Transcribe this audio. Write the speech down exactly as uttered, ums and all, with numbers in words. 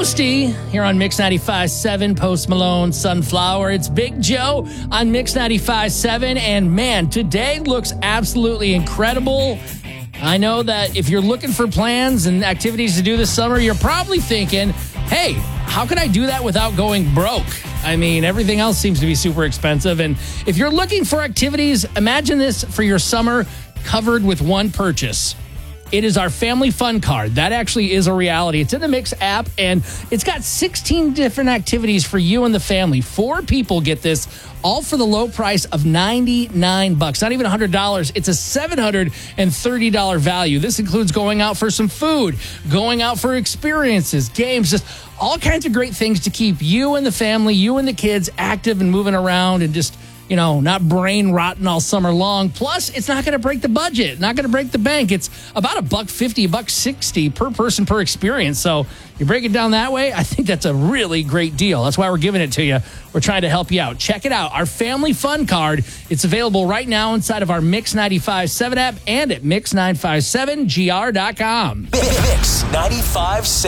Posty here on Mix ninety-five point seven, Post Malone, Sunflower. It's Big Joe on Mix ninety-five point seven, and man, today looks absolutely incredible. I know that if you're looking for plans and activities to do this summer, you're probably thinking, hey, how can I do that without going broke? I mean, everything else seems to be super expensive, and if you're looking for activities, imagine this for your summer covered with one purchase. It is our Family Fun Card. That actually is a reality. It's in the Mix app, and it's got sixteen different activities for you and the family. Four people get this, all for the low price of ninety-nine bucks. Not even one hundred dollars. It's a seven hundred thirty dollars value. This includes going out for some food, going out for experiences, games, just all kinds of great things to keep you and the family, you and the kids active and moving around and just, you know, not brain rotting all summer long. Plus, it's not going to break the budget, not going to break the bank. It's about a buck fifty, a buck sixty per person per experience. So you break it down that way, I think that's a really great deal. That's why we're giving it to you. We're trying to help you out. Check it out. Our Family Fun Card. It's available right now inside of our Mix ninety-five point seven app and at mix nine five seven G R dot com. Mix ninety-five point seven.